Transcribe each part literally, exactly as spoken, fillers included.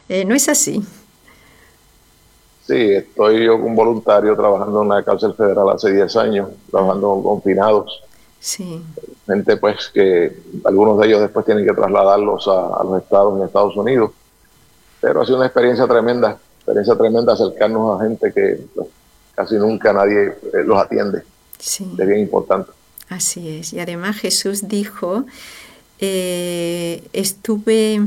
Eh, ¿no es así? Sí, estoy yo un voluntario trabajando en una cárcel federal hace diez años, trabajando con confinados. Sí. Gente pues que algunos de ellos después tienen que trasladarlos a, a los estados en Estados Unidos. Pero ha sido una experiencia tremenda, experiencia tremenda acercarnos a gente que pues, casi nunca nadie eh, los atiende. Es Sí, bien importante. así es. Y además Jesús dijo, eh, estuve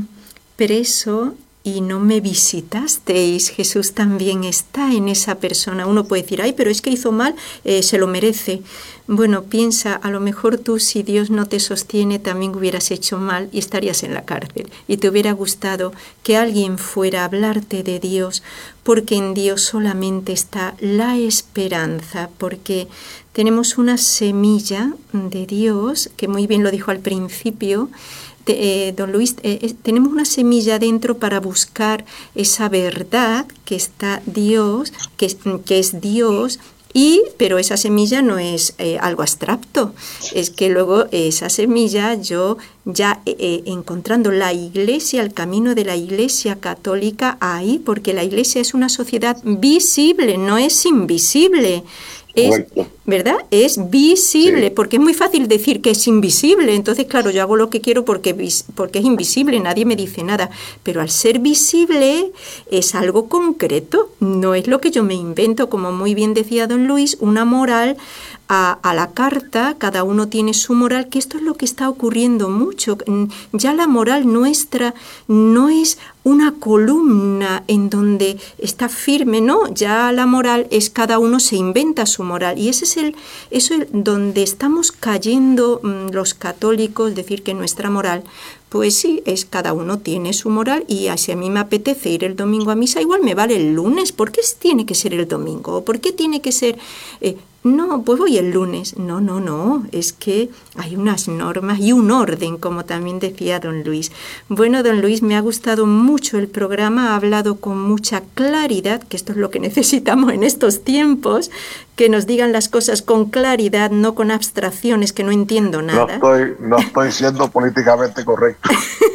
preso y no me visitasteis. Jesús también está en esa persona. Uno puede decir, ay, pero es que hizo mal, eh, se lo merece. Bueno, piensa, a lo mejor tú, si Dios no te sostiene, también hubieras hecho mal y estarías en la cárcel. Y te hubiera gustado que alguien fuera a hablarte de Dios, porque en Dios solamente está la esperanza, porque tenemos una semilla de Dios, que muy bien lo dijo al principio, te, eh, don Luis, eh, eh, tenemos una semilla dentro para buscar esa verdad que está Dios, que, que es Dios, y, pero esa semilla no es eh, algo abstracto, es que luego esa semilla yo ya eh, eh, encontrando la iglesia, el camino de la iglesia católica ahí, porque la iglesia es una sociedad visible, no es invisible. Es, Correcto. ¿verdad? Es visible, Sí, porque es muy fácil decir que es invisible. Entonces, claro, yo hago lo que quiero porque, porque es invisible, nadie me dice nada. Pero al ser visible es algo concreto, no es lo que yo me invento, como muy bien decía don Luis, una moral a, a la carta, cada uno tiene su moral, que esto es lo que está ocurriendo mucho. Ya la moral nuestra no es una columna en donde está firme, no, ya la moral es cada uno se inventa su moral y ese es el, eso es donde estamos cayendo mmm, los católicos, decir que nuestra moral, pues sí, es cada uno tiene su moral y si a mí me apetece ir el domingo a misa, igual me vale el lunes, ¿por qué tiene que ser el domingo? ¿Por qué tiene que ser... Eh, no, pues voy el lunes. No, no, no, es que hay unas normas y un orden, como también decía don Luis. Bueno, don Luis, me ha gustado mucho el programa, ha hablado con mucha claridad, que esto es lo que necesitamos en estos tiempos, que nos digan las cosas con claridad, no con abstracciones, que no entiendo no nada. estoy, no estoy siendo políticamente correcto.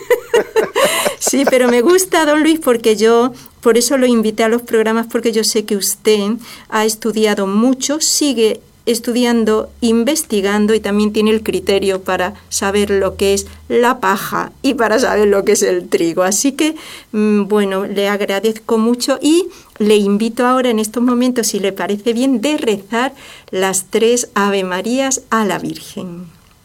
Sí, pero me gusta, don Luis, porque yo, por eso lo invité a los programas, porque yo sé que usted ha estudiado mucho, sigue estudiando, investigando y también tiene el criterio para saber lo que es la paja y para saber lo que es el trigo. Así que, bueno, le agradezco mucho y le invito ahora en estos momentos, si le parece bien, de rezar las tres Ave Marías a la Virgen.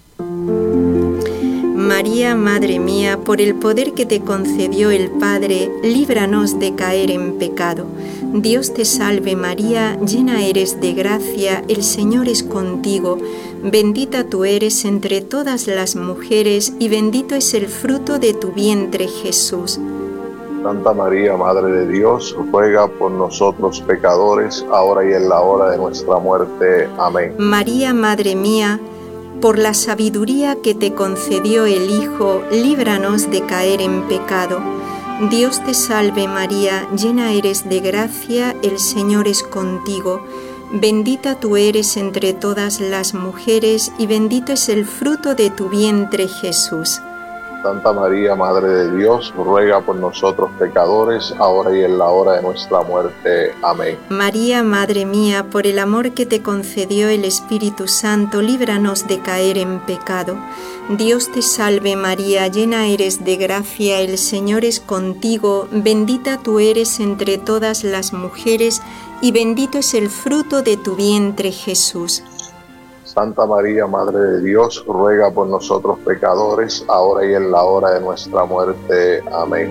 María, Madre mía, por el poder que te concedió el Padre, líbranos de caer en pecado. Dios te salve María, llena eres de gracia, el Señor es contigo. Bendita tú eres entre todas las mujeres y bendito es el fruto de tu vientre, Jesús. Santa María, Madre de Dios, ruega por nosotros pecadores, ahora y en la hora de nuestra muerte. Amén. María, Madre mía, por la sabiduría que te concedió el Hijo, líbranos de caer en pecado. Dios te salve María, llena eres de gracia, el Señor es contigo. Bendita tú eres entre todas las mujeres y bendito es el fruto de tu vientre, Jesús. Santa María, Madre de Dios, ruega por nosotros pecadores, ahora y en la hora de nuestra muerte. Amén. María, Madre mía, por el amor que te concedió el Espíritu Santo, líbranos de caer en pecado. Dios te salve María, llena eres de gracia, el Señor es contigo, bendita tú eres entre todas las mujeres, y bendito es el fruto de tu vientre, Jesús. Santa María, Madre de Dios, ruega por nosotros pecadores, ahora y en la hora de nuestra muerte. Amén.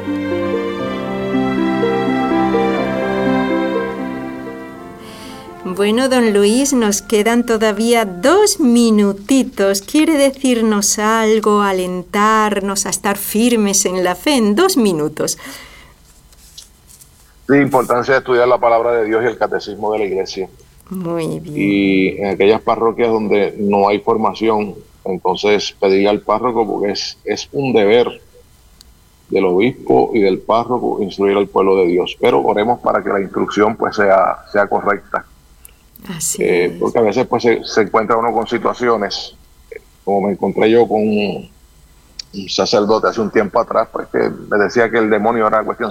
Bueno, don Luis, nos quedan todavía dos minutitos. ¿Quiere decirnos algo, alentarnos a estar firmes en la fe en dos minutos? La importancia de estudiar la palabra de Dios y el catecismo de la Iglesia. Muy bien. Y en aquellas parroquias donde no hay formación, entonces pedirle al párroco, porque es, es un deber del obispo y del párroco instruir al pueblo de Dios. Pero oremos para que la instrucción pues sea, sea correcta. Así Eh, es. porque a veces pues se, se encuentra uno con situaciones, como me encontré yo con un, un sacerdote hace un tiempo atrás, pues que me decía que el demonio era cuestión